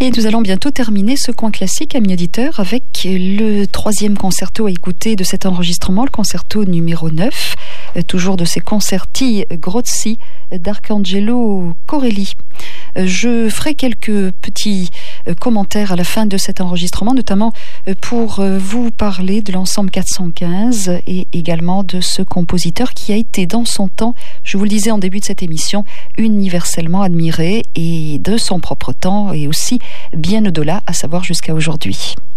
Et nous allons bientôt terminer ce coin classique, amis auditeurs, avec le troisième concerto à écouter de cet enregistrement, le concerto numéro 9, toujours de ces concerti grozzi d'Arcangelo Corelli. Je ferai quelques petits commentaires à la fin de cet enregistrement, notamment pour vous parler de l'ensemble 415 et également de ce compositeur qui a été dans son temps, je vous le disais en début de cette émission, universellement admiré et de son propre temps et aussi bien au-delà, à savoir jusqu'à aujourd'hui.